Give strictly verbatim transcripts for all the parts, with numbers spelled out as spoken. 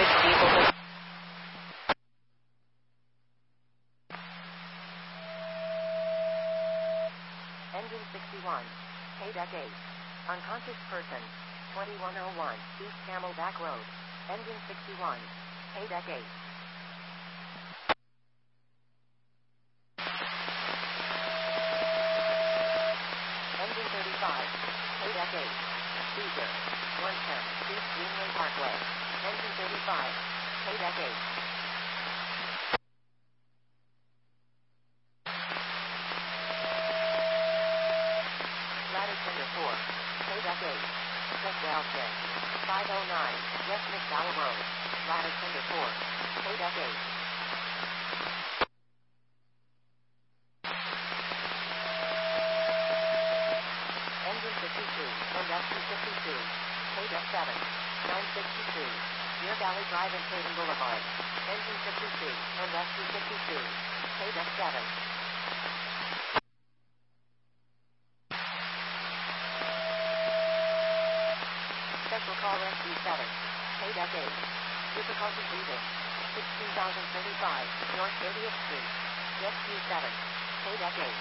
damage. Vehicle. Engine sixty-one. K-Deck eight. Unconscious person. twenty-one oh one. East Camelback Road. Engine sixty-one. K-Deck eight. Engine thirty-five. K-Deck eight. Caesar. one ten. East Greenway Parkway. Engine thirty-five. K-Deck eight. Ladder Tender four. K-Deck eight. West five oh nine. West McDowell Road. Ladder Tender four. K-Deck eight. Engine fifty-two. And S P fifty-two. K-Deck seven. nine sixty-two. Deer Valley Drive and Hayden Boulevard. Engine fifty-two. And S P fifty-two. K-Deck seven. Central call S P seven. K-Deck eight. Difficulty breathing. sixteen thousand thirty-five. North eightieth Street. S P seven. K-Deck eight.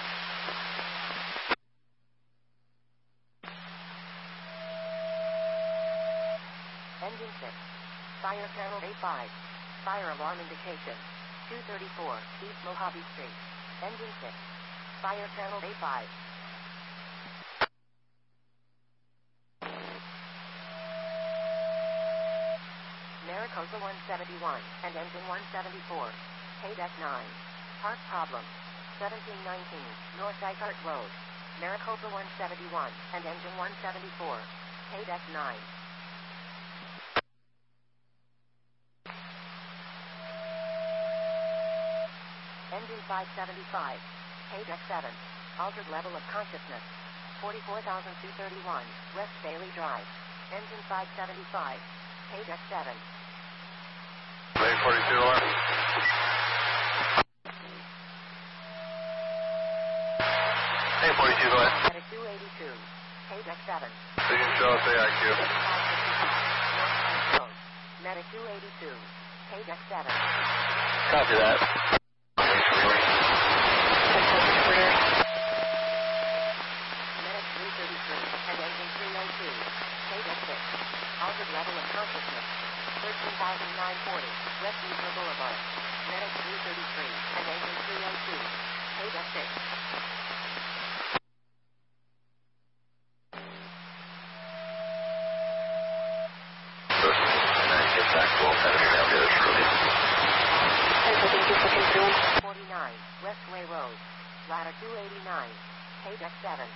Engine six. Fire channel A five. Fire alarm indication. two thirty-four. East Mojave Street. Engine six. Fire channel A five. Maricopa one seventy-one and engine one seventy-four. K-Deck nine. Park problem. seventeen nineteen. North Dykart Road. Maricopa one seventy-one and engine one seventy-four. K-Deck nine. Engine five seventy-five. K-Deck seven. Altered level of consciousness. forty-four thousand two hundred thirty-one. West Bailey Drive. Engine five seventy-five. K-Deck seven. Bay forty-two alarm. Bay forty-two, go ahead. Medic two eighty-two. K-Deck seven. You can show us A I Q. Medic two eighty-two. K-Deck seven. Copy that. Medic three thirty-three and engine three oh two. K-Deck six. Altered level of consciousness. thirteen thousand nine hundred forty. West Easter Boulevard. Medic three thirty-three and engine three oh two. K-Deck six. forty-nine. Westway Road. Ladder two eighty-nine. K-Deck seven.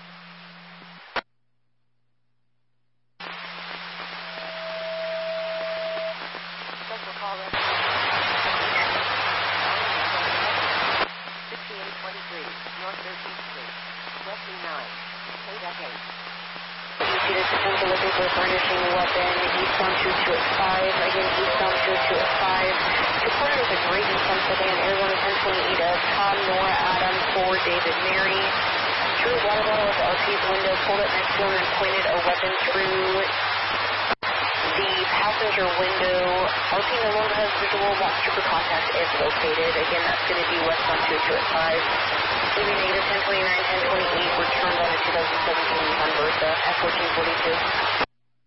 Central call S sixty-eight twenty-three. North thirteenth Street. West E nine. K-Deck eight. Unit potential looking for furnishing weapon, eastbound two two five, again eastbound two two five. Reported as a great in Pennsylvania, Arizona ten twenty-eight of Tom, Nora, Adam, four, David, Mary. Drew water bottle with L T's window, pulled it next to him and pointed a weapon through the passenger window. L T no longer has visual, wants trooper contact if located. Again, that's going to be westbound two two five. Leaving negative ten twenty-nine, ten twenty-eight, returned on a two thousand seventeen Nissan Versa, F fourteen forty-two.